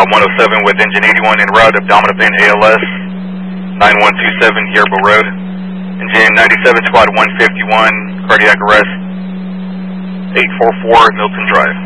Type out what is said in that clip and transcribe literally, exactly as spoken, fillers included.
Squad one oh seven with engine eighty-one en route, abdominopane A L S, nine one two seven Yerba Road. Engine ninety-seven Squad one fifty-one, cardiac arrest, eight four four Milton Drive.